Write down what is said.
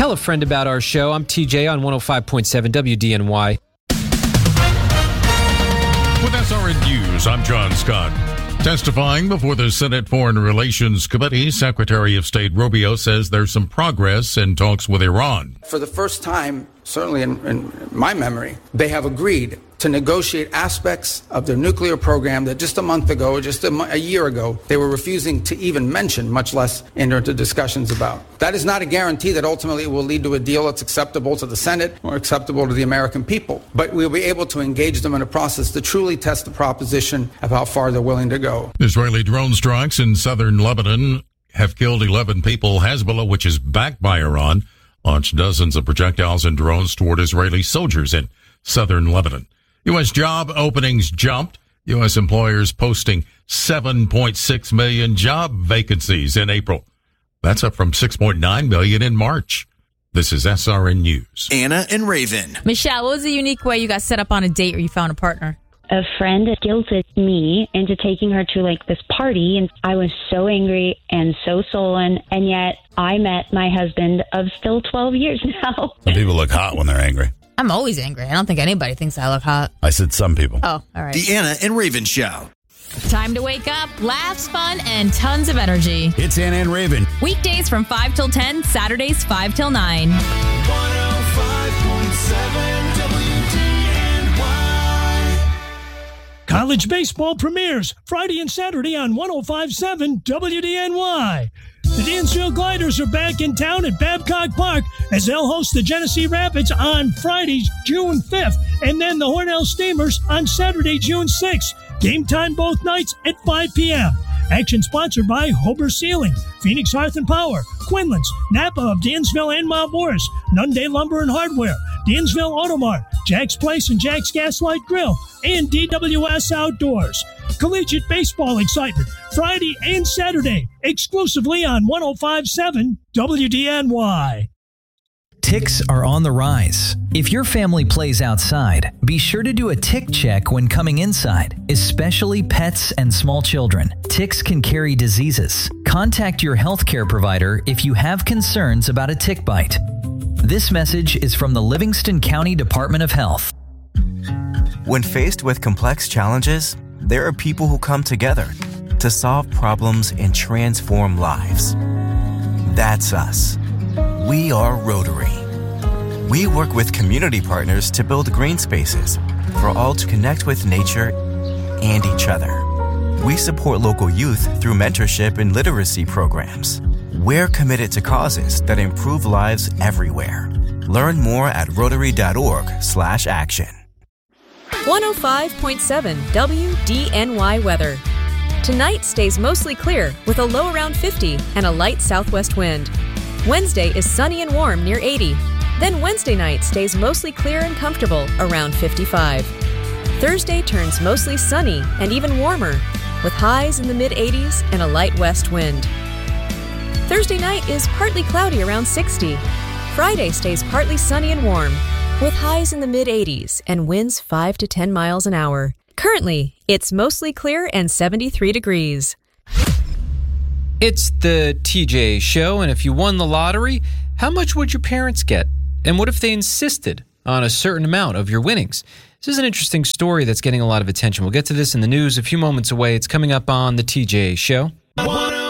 Tell a friend about our show. I'm TJ on 105.7 WDNY. With SRN News, I'm John Scott. Testifying before the Senate Foreign Relations Committee, Secretary of State Rubio says there's some progress in talks with Iran. For the first time, certainly in my memory, they have agreed to negotiate aspects of their nuclear program that just a month ago, just a year ago, they were refusing to even mention, much less enter into discussions about. That is not a guarantee that ultimately it will lead to a deal that's acceptable to the Senate or acceptable to the American people. But we'll be able to engage them in a process to truly test the proposition of how far they're willing to go. Israeli drone strikes in southern Lebanon have killed 11 people. Hezbollah, which is backed by Iran, launched dozens of projectiles and drones toward Israeli soldiers in southern Lebanon. U.S. job openings jumped. U.S. employers posting 7.6 million job vacancies in April. That's up from 6.9 million in March. This is SRN News. Anna and Raven. Michelle, what was the unique way you got set up on a date or you found a partner? A friend guilted me into taking her to this party, and I was so angry and so sullen, and yet I met my husband of still 12 years now. Some people look hot when they're angry. I'm always angry. I don't think anybody thinks I look hot. I said some people. Oh, all right. The Anna and Raven Show. Time to wake up, laughs, fun, and tons of energy. It's Anna and Raven. Weekdays from 5 till 10, Saturdays 5 till 9. 105.7 WDNY. College baseball premieres Friday and Saturday on 105.7 WDNY. The Dansville Gliders are back in town at Babcock Park as they'll host the Genesee Rapids on Friday, June 5th, and then the Hornell Steamers on Saturday, June 6th. Game time both nights at 5 p.m. Action sponsored by Hober Sealing, Phoenix Hearth and Power, Quinlan's, Napa of Dansville and Mount Morris, Nunde Lumber and Hardware, Dansville Automart, Jack's Place and Jack's Gaslight Grill, and DWS Outdoors. Collegiate baseball excitement Friday and Saturday, exclusively on 105.7 WDNY. Ticks are on the rise. If your family plays outside, be sure to do a tick check when coming inside, especially pets and small children. Ticks can carry diseases. Contact your healthcare provider if you have concerns about a tick bite. This message is from the Livingston County Department of Health. When faced with complex challenges, there are people who come together to solve problems and transform lives. That's us. We are Rotary. We work with community partners to build green spaces for all to connect with nature and each other. We support local youth through mentorship and literacy programs. We're committed to causes that improve lives everywhere. Learn more at rotary.org/action. 105.7 WDNY weather. Tonight stays mostly clear with a low around 50 and a light southwest wind. Wednesday is sunny and warm near 80. Then Wednesday night stays mostly clear and comfortable around 55. Thursday turns mostly sunny and even warmer with highs in the mid-80s and a light west wind. Thursday night is partly cloudy around 60. Friday stays partly sunny and warm with highs in the mid-80s and winds 5 to 10 miles an hour. Currently, it's mostly clear and 73 degrees. It's the TJ Show, and if you won the lottery, how much would your parents get? And what if they insisted on a certain amount of your winnings? This is an interesting story that's getting a lot of attention. We'll get to this in the news a few moments away. It's coming up on the TJ Show.